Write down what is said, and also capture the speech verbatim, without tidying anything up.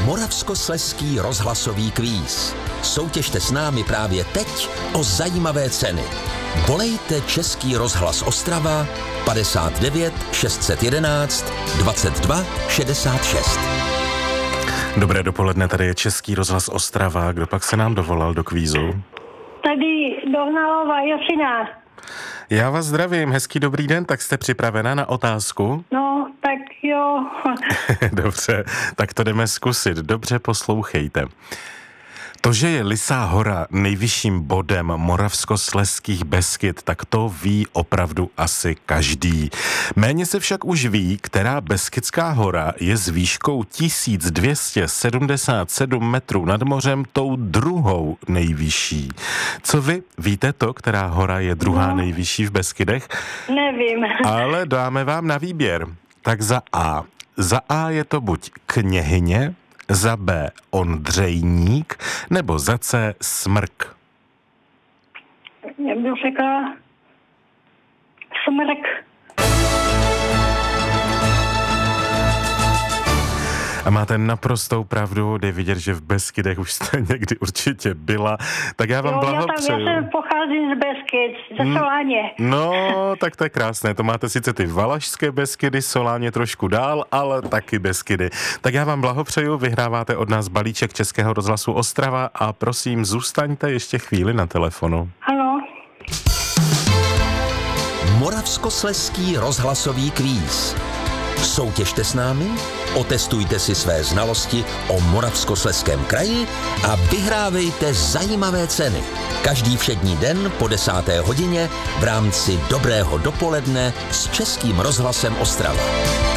Moravskoslezský rozhlasový kvíz. Soutěžte s námi právě teď o zajímavé ceny. Volejte Český rozhlas Ostrava padesát devět šest set jedenáct dvacet dva šedesát šest. Dobré dopoledne, tady je Český rozhlas Ostrava. Kdo pak se nám dovolal do kvízu? Tady Dohnalova Josina. Já vás zdravím, hezký dobrý den, tak jste připravena na otázku? No, tak jo. Dobře, tak to jdeme zkusit. Dobře poslouchejte. To, že je Lysá hora nejvyšším bodem Moravskoslezských Beskyd, tak to ví opravdu asi každý. Méně se však už ví, která Beskydská hora je s výškou tisíc dvě stě sedmdesát sedm metrů nad mořem tou druhou nejvyšší. Co vy? Víte to, která hora je druhá no, nejvyšší v Beskydech? Nevím. Ale dáme vám na výběr. Tak za A. Za A je to buď Kněhyně, za B Ondřejník, nebo za C Smrk. Já bych řekla Smrk. A máte naprostou pravdu, jde vidět, že v Beskydech už jste někdy určitě byla. Tak já vám jo, blahopřeju. Já, tam, já jsem pocházím z Beskyd, ze Soláně. No, tak to je krásné. To máte sice ty valašské Beskydy, Soláně trošku dál, ale taky Beskydy. Tak já vám blahopřeju, vyhráváte od nás balíček Českého rozhlasu Ostrava a prosím, zůstaňte ještě chvíli na telefonu. Ano. Moravskoslezský rozhlasový kvíz. Soutěžte s námi, otestujte si své znalosti o Moravskoslezském kraji a vyhrávejte zajímavé ceny. Každý všední den po desáté hodině v rámci Dobrého dopoledne s Českým rozhlasem Ostrava.